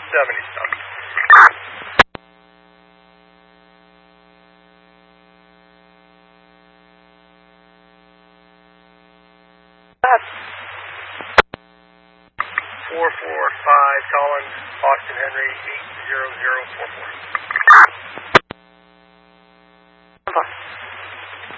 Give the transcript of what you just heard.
70 stop. That's 445 Collins, Austin Henry 80044.